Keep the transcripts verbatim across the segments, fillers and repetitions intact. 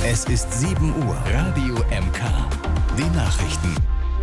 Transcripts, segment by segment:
Es ist sieben Uhr. Radio M K. Die Nachrichten.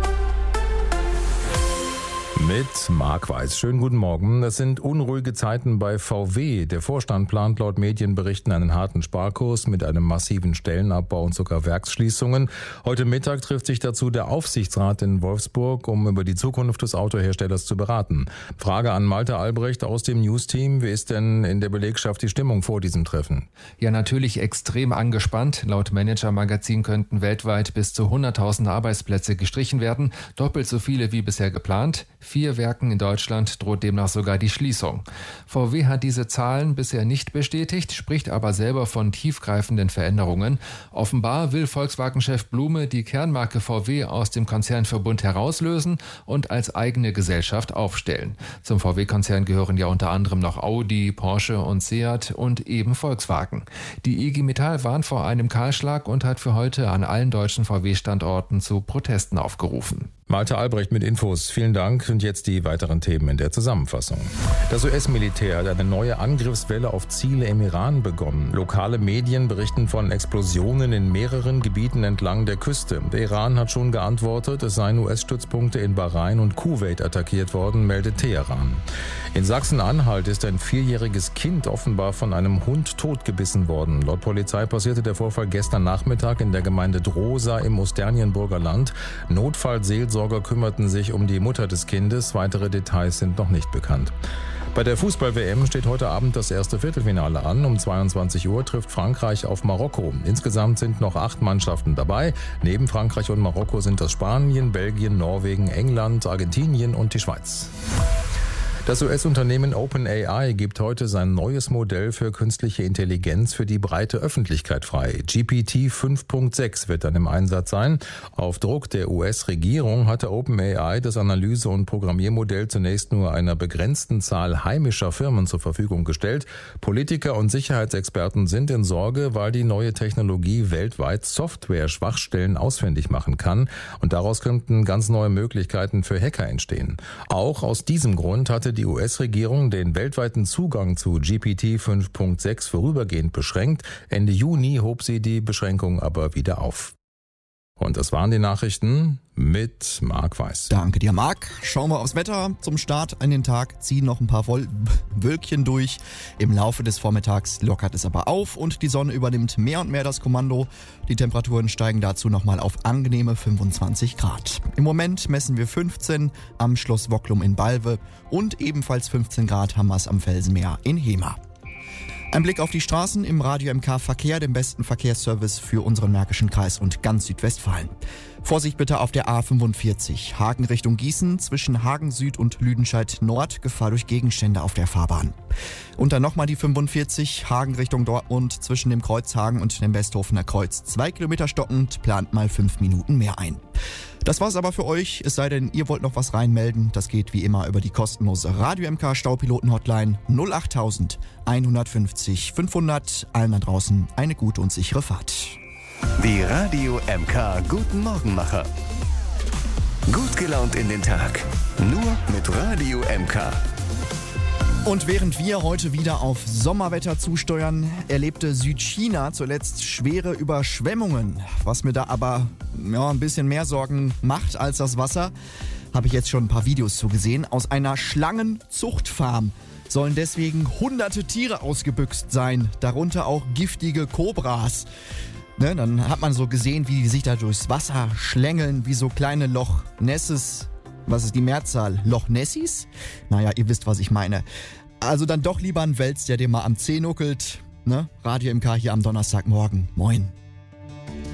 Mit Marc Weiß. Schönen guten Morgen. Es sind unruhige Zeiten bei V W. Der Vorstand plant laut Medienberichten einen harten Sparkurs mit einem massiven Stellenabbau und sogar Werksschließungen. Heute Mittag trifft sich dazu der Aufsichtsrat in Wolfsburg, um über die Zukunft des Autoherstellers zu beraten. Frage an Malte Albrecht aus dem News-Team. Wie ist denn in der Belegschaft die Stimmung vor diesem Treffen? Ja, natürlich extrem angespannt. Laut Manager-Magazin könnten weltweit bis zu hunderttausend Arbeitsplätze gestrichen werden. Doppelt so viele wie bisher geplant. Vier Werken in Deutschland droht demnach sogar die Schließung. V W hat diese Zahlen bisher nicht bestätigt, spricht aber selber von tiefgreifenden Veränderungen. Offenbar will Volkswagen-Chef Blume die Kernmarke V W aus dem Konzernverbund herauslösen und als eigene Gesellschaft aufstellen. Zum V W-Konzern gehören ja unter anderem noch Audi, Porsche und Seat und eben Volkswagen. Die I G Metall warnt vor einem Kahlschlag und hat für heute an allen deutschen V W-Standorten zu Protesten aufgerufen. Malte Albrecht mit Infos. Vielen Dank. Und jetzt die weiteren Themen in der Zusammenfassung. Das U S-Militär hat eine neue Angriffswelle auf Ziele im Iran begonnen. Lokale Medien berichten von Explosionen in mehreren Gebieten entlang der Küste. Der Iran hat schon geantwortet, es seien U S-Stützpunkte in Bahrain und Kuwait attackiert worden, meldet Teheran. In Sachsen-Anhalt ist ein vierjähriges Kind offenbar von einem Hund totgebissen worden. Laut Polizei passierte der Vorfall gestern Nachmittag in der Gemeinde Drosa im Osternienburger Land. Notfallseelsorger kümmerten sich um die Mutter des Kindes. Weitere Details sind noch nicht bekannt. Bei der Fußball-W M steht heute Abend das erste Viertelfinale an. Um zweiundzwanzig Uhr trifft Frankreich auf Marokko. Insgesamt sind noch acht Mannschaften dabei. Neben Frankreich und Marokko sind das Spanien, Belgien, Norwegen, England, Argentinien und die Schweiz. Das U S-Unternehmen OpenAI gibt heute sein neues Modell für künstliche Intelligenz für die breite Öffentlichkeit frei. G P T fünf Punkt sechs wird dann im Einsatz sein. Auf Druck der U S-Regierung hatte OpenAI das Analyse- und Programmiermodell zunächst nur einer begrenzten Zahl heimischer Firmen zur Verfügung gestellt. Politiker und Sicherheitsexperten sind in Sorge, weil die neue Technologie weltweit Software-Schwachstellen ausfindig machen kann. Und daraus könnten ganz neue Möglichkeiten für Hacker entstehen. Auch aus diesem Grund hatte die U S-Regierung den weltweiten Zugang zu G P T fünf Punkt sechs vorübergehend beschränkt. Ende Juni hob sie die Beschränkung aber wieder auf. Und das waren die Nachrichten mit Marc Weiß. Danke dir, Marc. Schauen wir aufs Wetter. Zum Start in den Tag ziehen noch ein paar Wol- Wölkchen durch. Im Laufe des Vormittags lockert es aber auf und die Sonne übernimmt mehr und mehr das Kommando. Die Temperaturen steigen dazu nochmal auf angenehme fünfundzwanzig Grad. Im Moment messen wir fünfzehn am Schloss Wocklum in Balve und ebenfalls fünfzehn Grad haben wir es am Felsenmeer in Hema. Ein Blick auf die Straßen im Radio M K Verkehr, dem besten Verkehrsservice für unseren Märkischen Kreis und ganz Südwestfalen. Vorsicht bitte auf der A fünfundvierzig, Hagen Richtung Gießen, zwischen Hagen Süd und Lüdenscheid Nord, Gefahr durch Gegenstände auf der Fahrbahn. Und dann nochmal die fünfundvierzig, Hagen Richtung Dortmund, zwischen dem Kreuz Hagen und dem Westhofener Kreuz. Zwei Kilometer stockend, plant mal fünf Minuten mehr ein. Das war's aber für euch, es sei denn, ihr wollt noch was reinmelden. Das geht wie immer über die kostenlose Radio M K Staupiloten-Hotline null acht tausend hundertfünfzig fünfhundert. Allen da draußen eine gute und sichere Fahrt. Die Radio M K Guten Morgenmacher. Gut gelaunt in den Tag. Nur mit Radio M K. Und während wir heute wieder auf Sommerwetter zusteuern, erlebte Südchina zuletzt schwere Überschwemmungen. Was mir da aber ja, ein bisschen mehr Sorgen macht als das Wasser, habe ich jetzt schon ein paar Videos zu gesehen. Aus einer Schlangenzuchtfarm sollen deswegen hunderte Tiere ausgebüxt sein, darunter auch giftige Kobras. Ne, dann hat man so gesehen, wie die sich da durchs Wasser schlängeln, wie so kleine Loch Nesses. Was ist die Mehrzahl? Loch Nessis? Naja, ihr wisst, was ich meine. Also dann doch lieber ein Wels, der dir mal am Zeh nuckelt. Ne? Radio M K hier am Donnerstagmorgen. Moin.